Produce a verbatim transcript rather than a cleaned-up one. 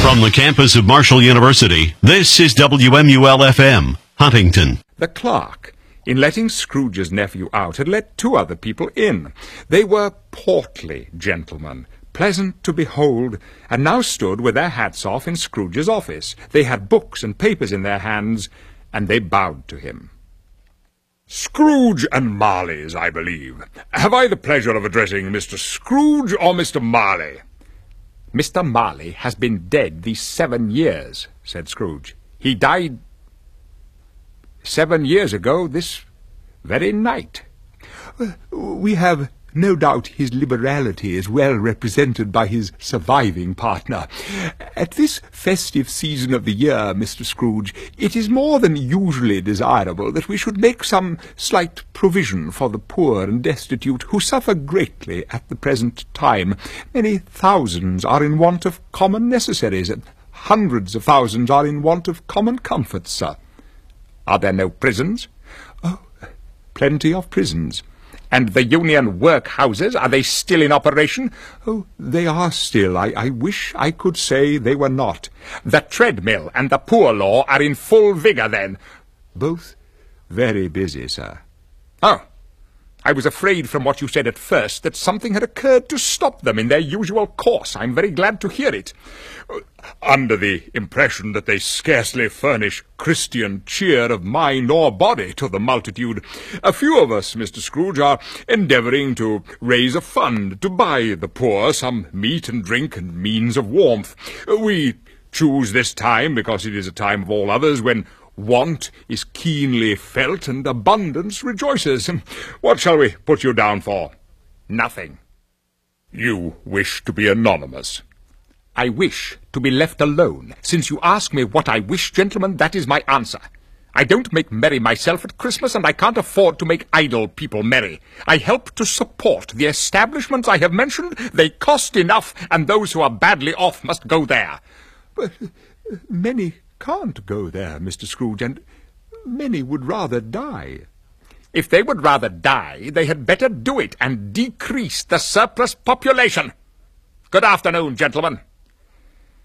From the campus of Marshall University, this is W M U L F M, Huntington. The clerk, in letting Scrooge's nephew out, had let two other people in. They were portly gentlemen, pleasant to behold, and now stood with their hats off in Scrooge's office. They had books and papers in their hands, and they bowed to him. Scrooge and Marley's, I believe. Have I the pleasure of addressing Mister Scrooge or Mister Marley? Mister Marley has been dead these seven years, said Scrooge. He died seven years ago this very night. We have no doubt his liberality is well represented by his surviving partner. At this festive season of the year, Mister Scrooge, it is more than usually desirable that we should make some slight provision for the poor and destitute who suffer greatly at the present time. Many thousands are in want of common necessaries, and hundreds of thousands are in want of common comforts, sir. Are there no prisons? Oh, plenty of prisons. And the union workhouses, are they still in operation? Oh, they are still. I, I wish I could say they were not. The treadmill and the poor law are in full vigour, then? Both very busy, sir. Oh, I was afraid from what you said at first that something had occurred to stop them in their usual course. I'm very glad to hear it. Under the impression that they scarcely furnish Christian cheer of mind or body to the multitude, a few of us, Mister Scrooge, are endeavouring to raise a fund to buy the poor some meat and drink and means of warmth. We choose this time because it is a time of all others when want is keenly felt and abundance rejoices. What shall we put you down for? Nothing. You wish to be anonymous? I wish to be left alone. Since you ask me what I wish, gentlemen, that is my answer. I don't make merry myself at Christmas, and I can't afford to make idle people merry. I help to support the establishments I have mentioned. They cost enough, and those who are badly off must go there. But many can't go there, Mister Scrooge, and many would rather die. If they would rather die, they had better do it and decrease the surplus population. Good afternoon, gentlemen.